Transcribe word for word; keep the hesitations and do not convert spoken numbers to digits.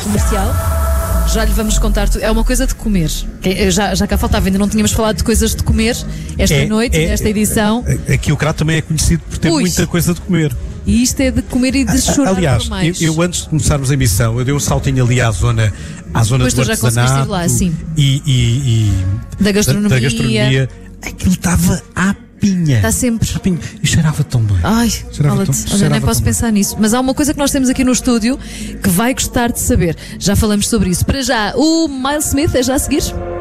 Comercial. Já lhe vamos contar tudo. É uma coisa de comer. Já, já cá faltava, ainda não tínhamos falado de coisas de comer esta É, noite, é, nesta edição. Aqui o Crato também é conhecido por ter Ui. muita coisa de comer. E isto é de comer e de chorar Aliás, por mais. eu, eu antes de começarmos a emissão, eu dei um saltinho ali à zona, à zona Depois do tu já conseguiste ir artesanato lá, sim. E, e, e Da gastronomia. Da, da gastronomia. Aquilo estava à pinha. Está sempre. À pinha. E cheirava tão bem. Ai, Cheirava fala-te. tão- Olha, nem cheirava posso tão pensar nisso. Mas há uma coisa que nós temos aqui no estúdio que vai gostar de saber. Já falamos sobre isso. Para já, o Miles Smith é já a seguir?